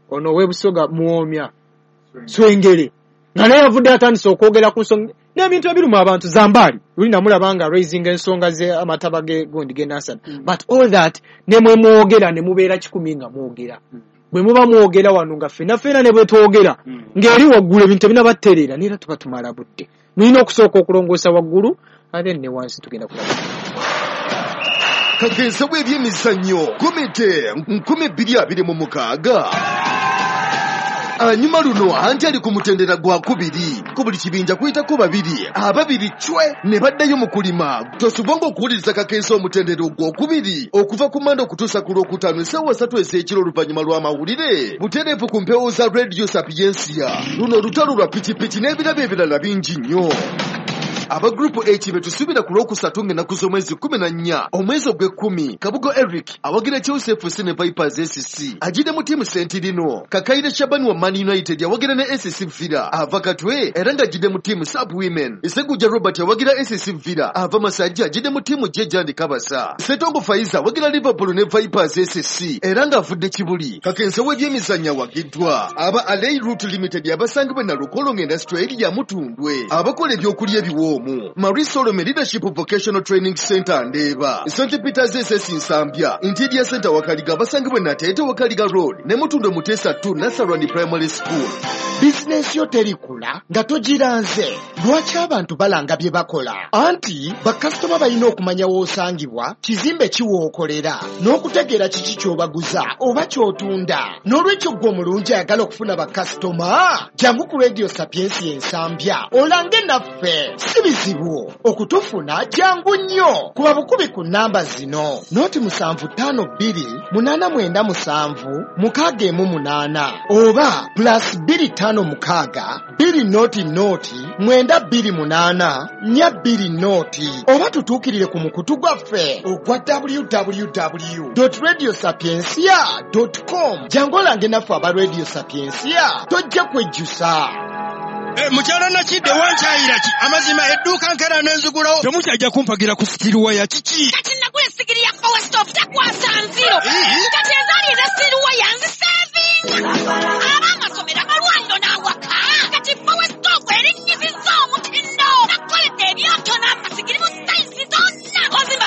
ono webusoga muomya swengere nga naye avudde atandise okwogera ku nsonga n'ebintu ebiruma abantu zambali luli namulabanga raising ensonga ze amataba ge gondi ge nasana but all that ne mwe mwogera ne mubeera 10 nga mwogera bwe muba mwogera wano nga fena ne bwe twogera ng'eri waggulu ebintu ebinabatterera neera tuba tumala budde mulina okusooka okulongoosa waggulu ate ne wansi tugenda kulaba kagenza bw'ebyemizannyo komite 2026 anyuma luno anti ali ku mutendera gwa 2 ku buli kibinja kuyitako 2 ababiri cwe ne baddayo mu kulima tosubonga okuwuliriza kakensa omutendera ogwo 2 okuva ku Mande okutuusa ku Lwokutaano essaawa 3 ez'ekiro oluvannyuma lw'amawulire butereevu ku mpewo za Radio Sapiensia luno olutalo lwa pikipiki n'ebirabo ebirala bingi nnyo aba group H betusubira ku Lwokusatu ng'ennaku z'omwezi 14 omwezi ogw'Ekkumi Kabugo Eric awagira Joseph Sene Vipers SC ajide mu tiimu Sentinel Kakaire Shabani wa Man United awagira ne SC Villa ava Katwe era nga ajide mu tiimu Sub Women Iseguja Robert awagira SC Villa ava Masajja ajide mu tiimu Jejandi Kabasa Setongo Faiza awagira Liverpool ne Vipers SC era nga avudde Kibuli kakensa w'ebyemizannyo awagiddwa aba Alei Route Limited abasangibwe na Lukolongo Industry ya Mutundwe abakola ebyokulya ebiwo Marie Solomon Leadership Vocational Training Center Ndeba St. Peter's SS Nsambya Interior Center Wakaliga basangibwe na Tete Wakaliga Road ne Mutundo Mutesa 2 Nasarwani Primary School business yo terikula nga togiranze lwaki abantu balanga bye bakola anti bakasitoma balina okumanya w'osangibwa kizimbe kiwookolera n'okutegeera kiki ky'obaguza oba ky'otunda n'olwekyo gwe omulungi ayagala okufuna bakasitoma jangu ku Radio Sapiensia Ensambya olange naffe si bizibu okutufuna jangu nnyo kuba bukubi ku namba zino noti 752997 oba +25 mukaaga 2 noti 928 noti oba tutuukirire ku mukutu gwaffe ogwa www.radiosapiensia.com jangu olange naffe aba Radio Sapiensia tojja kwejjusa mukyala nakidde wankyayira ki amazima edduuka nkera n'enzigulawo temukyajja kumpagira ku sitiruwa ya kiki kati nagula sigiri ya Power Stop takwasa nziro kati ezaali eza sitiruwa yanzi